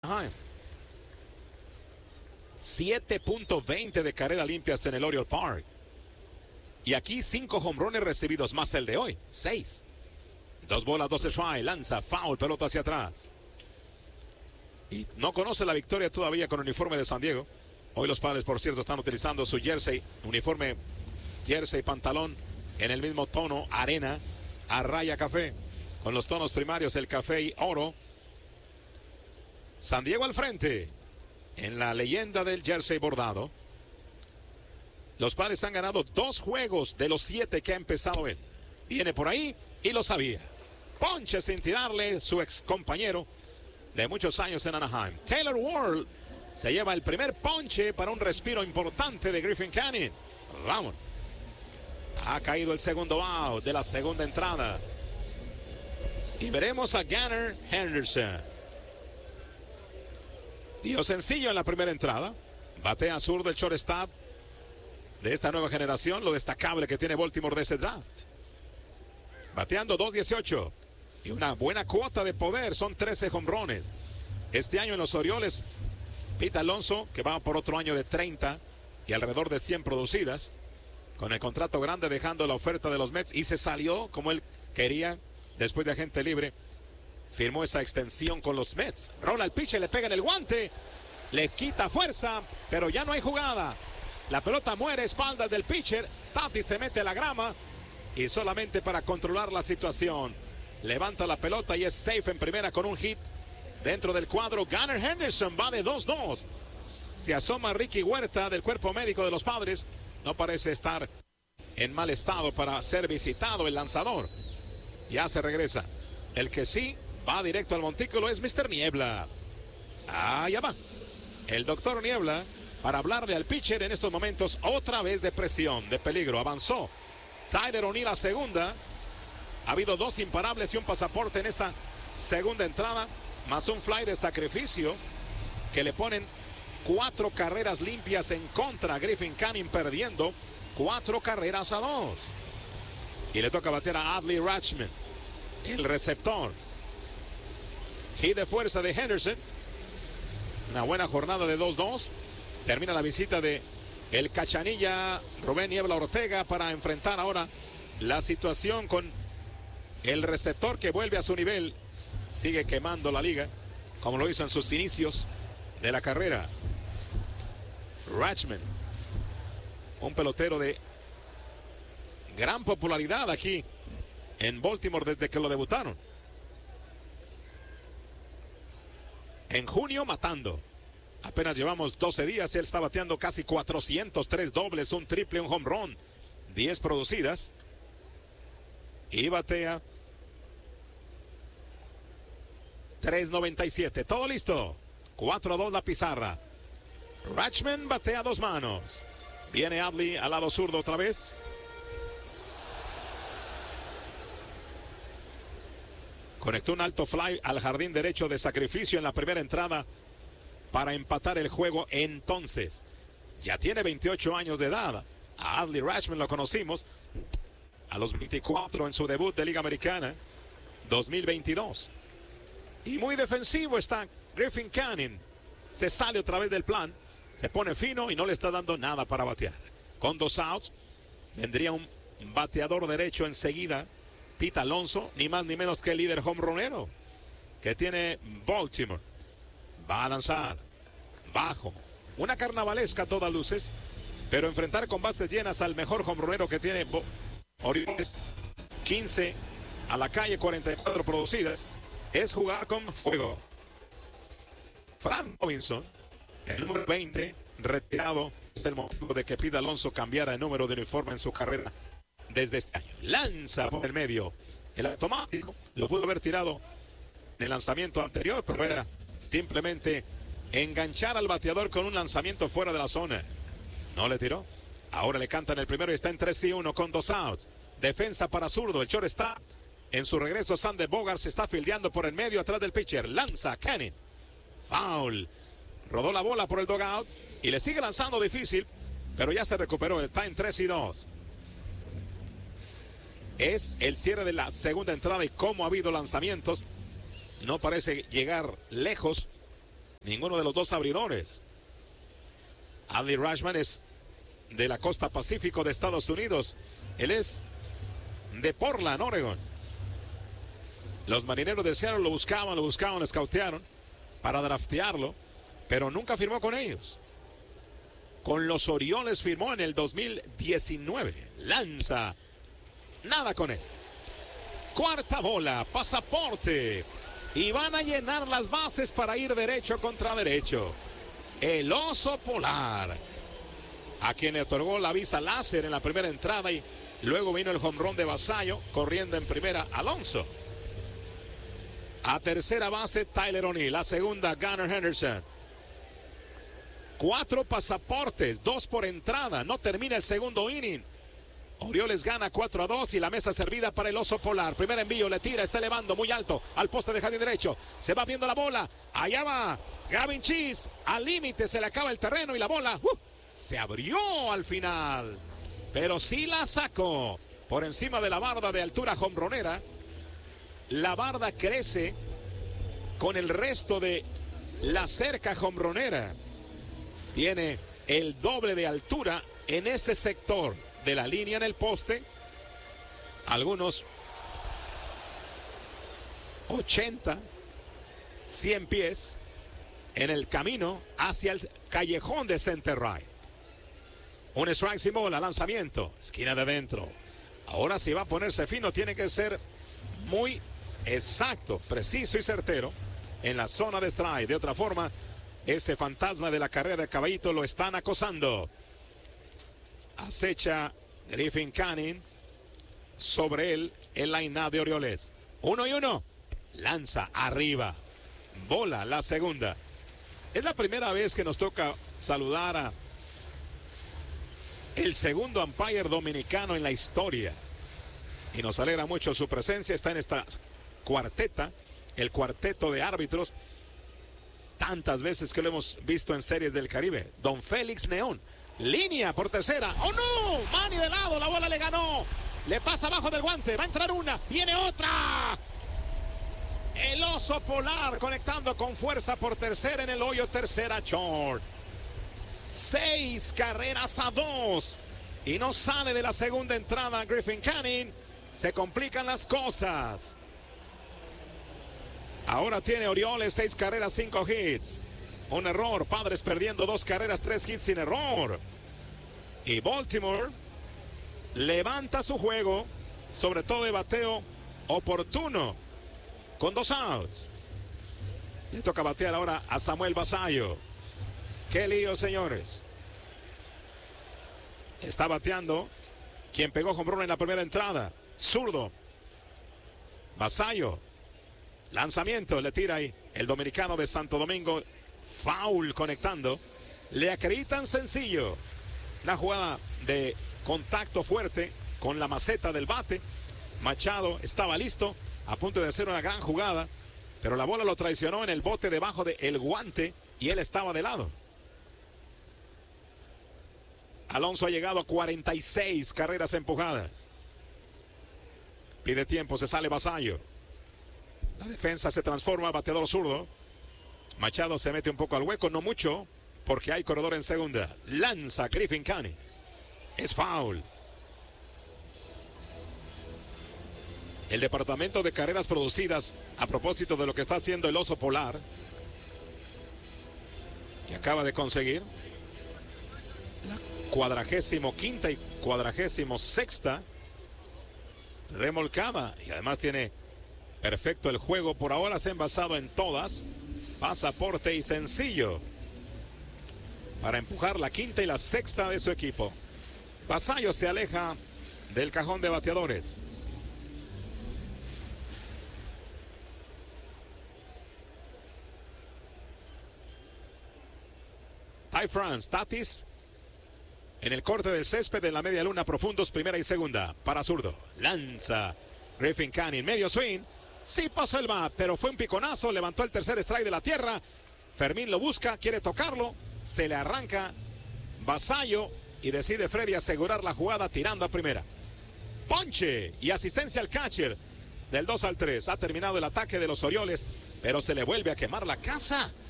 Anaheim. 7.20 de carrera limpias en el Oriole Park. Y aquí 5 jonrones recibidos más el de hoy. 6. 2 bolas, 12 strikes. Lanza, foul, pelota hacia atrás. Y no conoce la victoria todavía con el uniforme de San Diego. Hoy los Padres, por cierto, están utilizando su jersey, uniforme, jersey, pantalón en el mismo tono, arena, a raya café. Con los tonos primarios, el café y oro. San Diego al frente. En la leyenda del jersey bordado. Los Padres han ganado 2 juegos de los 7 que ha empezado él. Viene por ahí y lo sabía. Ponche sin tirarle su ex compañero de muchos años en Anaheim. Taylor Ward se lleva el primer ponche para un respiro importante de Griffin Canning. Vamos. Ha caído el segundo out de la segunda entrada. Y veremos a Gunnar Henderson. Dio sencillo en la primera entrada. Batea zurdo del shortstop de esta nueva generación. Lo destacable que tiene Baltimore de ese draft. Bateando 2.18. Y una buena cuota de poder. Son 13 jonrones. Este año en los Orioles, Pete Alonso, que va por otro año de 30 y alrededor de 100 producidas. Con el contrato grande dejando la oferta de los Mets. Y se salió como él quería después de agente libre. Firmó esa extensión con los Mets. Rola el pitcher, le pega en el guante. Le quita fuerza, pero ya no hay jugada. La pelota muere a espaldas del pitcher. Tatis se mete a la grama. Y solamente para controlar la situación, levanta la pelota y es safe en primera con un hit. Dentro del cuadro, Gunnar Henderson va de 2-2. Se asoma Ricky Huerta del cuerpo médico de los Padres. No parece estar en mal estado para ser visitado el lanzador. Ya se regresa. El que sí va directo al montículo es Mr. Niebla. Allá va. El doctor Niebla para hablarle al pitcher en estos momentos. Otra vez de presión, de peligro. Avanzó Tyler O'Neill a segunda. Ha habido 2 imparables y un pasaporte en esta segunda entrada. Más un fly de sacrificio que le ponen 4 carreras limpias en contra. Griffin Canning perdiendo 4 carreras a 2. Y le toca batear a Adley Rutschman, el receptor. Hit de fuerza de Henderson. Una buena jornada de 2-2. Termina la visita de el cachanilla Rubén Niebla Ortega para enfrentar ahora la situación con el receptor que vuelve a su nivel. Sigue quemando la liga como lo hizo en sus inicios de la carrera. Rutschman, un pelotero de gran popularidad aquí en Baltimore desde que lo debutaron. En junio matando. Apenas llevamos 12 días. Él está bateando casi 403 dobles, un triple, un home run. 10 producidas. Y batea 3.97. Todo listo. 4-2 la pizarra. Rutschman batea 2 manos. Viene Adley al lado zurdo otra vez. Conectó un alto fly al jardín derecho de sacrificio en la primera entrada para empatar el juego. Entonces, ya tiene 28 años de edad. A Adley Rutschman lo conocimos a los 24 en su debut de Liga Americana 2022. Y muy defensivo está Griffin Canning. Se sale otra vez del plan. Se pone fino y no le está dando nada para batear. Con 2 outs, vendría un bateador derecho enseguida. Pete Alonso, ni más ni menos que el líder homeronero que tiene Baltimore. Va a lanzar bajo. Una carnavalesca a todas luces, pero enfrentar con bases llenas al mejor homeronero que tiene Orioles, 15 a la calle, 44 producidas, es jugar con fuego. Frank Robinson, el número 20, retirado, es el motivo de que Pete Alonso cambiara el número de uniforme en su carrera desde este año. Lanza por el medio. El automático lo pudo haber tirado en el lanzamiento anterior, pero era simplemente enganchar al bateador con un lanzamiento fuera de la zona. No le tiró. Ahora le cantan el primero y está en 3-1 con 2 outs. Defensa para zurdo. El short está en su regreso. Sander Bogaerts se está fildeando por el medio atrás del pitcher. Lanza Canning. Foul. Rodó la bola por el dugout y le sigue lanzando difícil, pero ya se recuperó. Está en 3-2. Es el cierre de la segunda entrada y como ha habido lanzamientos, no parece llegar lejos ninguno de los dos abridores. Adley Rutschman es de la costa pacífico de Estados Unidos. Él es de Portland, Oregon. Los Marineros de Seattle lo buscaban, lo scoutearon para draftearlo, pero nunca firmó con ellos. Con los Orioles firmó en el 2019. Lanza. Nada con él. Cuarta bola, pasaporte. Y van a llenar las bases para ir derecho contra derecho. El oso polar, a quien le otorgó la visa láser en la primera entrada, y luego vino el home run de Vasallo, corriendo en primera Alonso. A tercera base Tyler O'Neill, a segunda Gunnar Henderson. 4 pasaportes, 2 por entrada, no termina el segundo inning. Orioles gana 4-2 y la mesa servida para el oso polar. Primer envío, le tira, está elevando muy alto al poste de jardín derecho. Se va viendo la bola, allá va Gavin Cheese, al límite, se le acaba el terreno y la bola se abrió al final. Pero sí la sacó por encima de la barda de altura jonronera. La barda crece con el resto de la cerca jonronera. Tiene el doble de altura en ese sector de la línea en el poste. Algunos 80, 100 pies en el camino hacia el callejón de center right. Un strike sin bola, lanzamiento, esquina de adentro. Ahora si va a ponerse fino tiene que ser muy exacto, preciso y certero en la zona de strike. De otra forma, ese fantasma de la carrera de caballito lo están acosando. Acecha Griffin Canning sobre él el line-up de Orioles. 1-1. Lanza arriba. Bola la segunda. Es la primera vez que nos toca saludar a el segundo umpire dominicano en la historia. Y nos alegra mucho su presencia. Está en esta cuarteta, el cuarteto de árbitros. Tantas veces que lo hemos visto en series del Caribe. Don Félix Neón. Línea por tercera. ¡Oh no! Manny de lado, la bola le ganó. Le pasa abajo del guante. Va a entrar una. Viene otra. El oso polar conectando con fuerza por tercera en el hoyo. Tercera short. 6 carreras a 2. Y no sale de la segunda entrada Griffin Canning. Se complican las cosas. Ahora tiene Orioles 6 carreras, 5 hits. Un error, Padres perdiendo 2 carreras, 3 hits sin error. Y Baltimore levanta su juego, sobre todo de bateo oportuno, con 2 outs. Le toca batear ahora a Samuel Vasallo. Qué lío, señores. Está bateando quien pegó home run en la primera entrada, zurdo. Vasallo. Lanzamiento, le tira ahí el dominicano de Santo Domingo. Foul conectando. Le acreditan sencillo. Una jugada de contacto fuerte con la maceta del bate. Machado estaba listo, a punto de hacer una gran jugada, pero la bola lo traicionó en el bote debajo del guante y él estaba de lado. Alonso ha llegado a 46 carreras empujadas. Pide tiempo, se sale Vasallo. La defensa se transforma, bateador zurdo. Machado se mete un poco al hueco, no mucho, porque hay corredor en segunda. Lanza Griffin Canning. Es foul. El departamento de carreras producidas, a propósito de lo que está haciendo el oso polar, y acaba de conseguir la 45ª y 46ª remolcada, y además tiene perfecto el juego. Por ahora se ha envasado en todas. Pasaporte y sencillo para empujar la 5ª y la 6ª de su equipo. Vasallo se aleja del cajón de bateadores. Ty France, Tatis en el corte del césped en la media luna, profundos, primera y segunda para zurdo. Lanza Griffin Canning, medio swing. Sí pasó el bat, pero fue un piconazo, levantó el tercer strike de la tierra. Fermín lo busca, quiere tocarlo, se le arranca Vasallo y decide Freddy asegurar la jugada tirando a primera. Ponche y asistencia al catcher del 2-3. Ha terminado el ataque de los Orioles, pero se le vuelve a quemar la casa